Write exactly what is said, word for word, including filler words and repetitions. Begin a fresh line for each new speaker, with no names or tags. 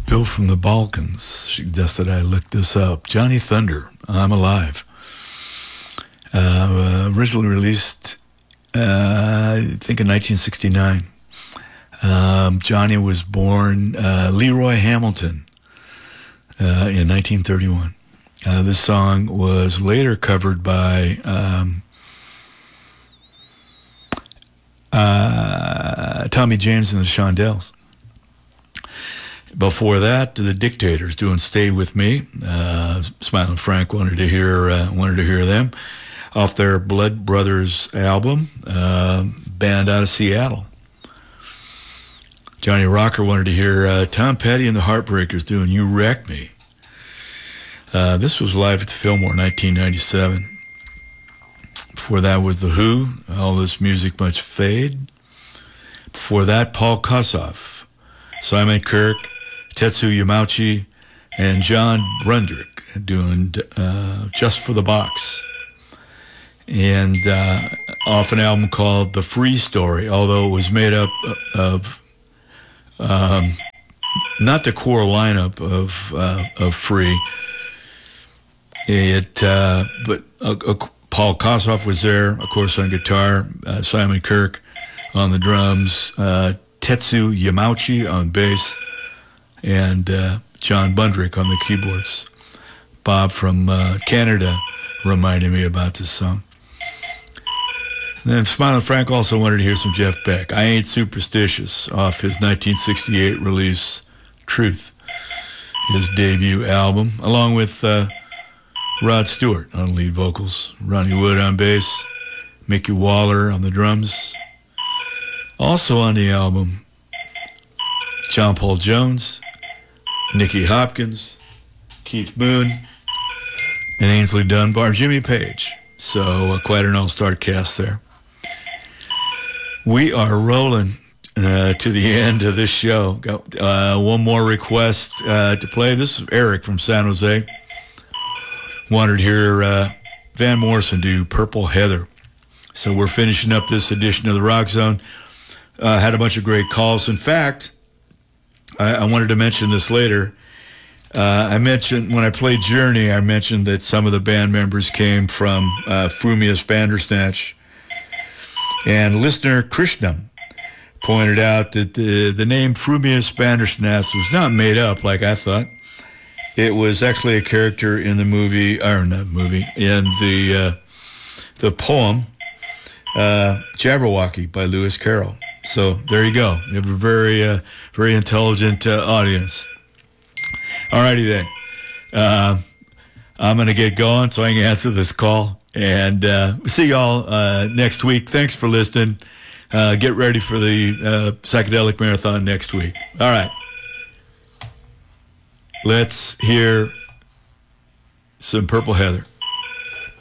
Bill from the Balkans suggested I look this up. Johnny Thunder, I'm Alive. Uh, originally released, uh, I think, in nineteen sixty-nine. Um, Johnny was born uh, Leroy Hamilton uh, in nineteen thirty-one. Uh, this song was later covered by um, uh, Tommy James and the Shondells. Before that, the Dictators doing "Stay With Me." Uh, Smiling Frank wanted to hear uh, wanted to hear them off their Blood Brothers album, uh, band out of Seattle. Johnny Rocker wanted to hear uh, Tom Petty and the Heartbreakers doing "You Wreck Me." Uh, this was live at the Fillmore, nineteen ninety-seven. Before that was The Who, All This Music Must Fade. Before that, Paul Kossoff, Simon Kirke, Tetsu Yamauchi, and John Brundrick doing uh, Just for the Box. And uh, off an album called The Free Story, although it was made up of um, not the core lineup of uh, of Free. It, uh, but uh, uh, Paul Kossoff was there, of course, on guitar, uh, Simon Kirke on the drums, uh, Tetsu Yamauchi on bass, and uh, John Bundrick on the keyboards. Bob from uh, Canada reminded me about this song. And then Smiling Frank also wanted to hear some Jeff Beck. I Ain't Superstitious off his nineteen sixty-eight release, Truth, his debut album, along with uh, Rod Stewart on lead vocals, Ronnie Wood on bass, Mickey Waller on the drums. Also on the album, John Paul Jones, Nicky Hopkins, Keith Moon, and Ainsley Dunbar, Jimmy Page. So uh, quite an all-star cast there. We are rolling uh, to the end of this show. Got uh, one more request uh, to play. This is Eric from San Jose. Wanted to hear uh, Van Morrison do Purple Heather. So we're finishing up this edition of the Rock Zone. Uh, had a bunch of great calls. In fact, I, I wanted to mention this later. Uh, I mentioned, when I played Journey, I mentioned that some of the band members came from uh, Frumious Bandersnatch. And listener Krishnam pointed out that the, the name Frumious Bandersnatch was not made up like I thought. It was actually a character in the movie, or not movie, in the uh, the poem uh, Jabberwocky by Lewis Carroll. So there you go. You have a very, uh, very intelligent uh, audience. All righty then. Uh, I'm going to get going so I can answer this call. And uh, see y'all uh, next week. Thanks for listening. Uh, get ready for the uh, Psychedelic Marathon next week. All right. Let's hear some Purple Heather.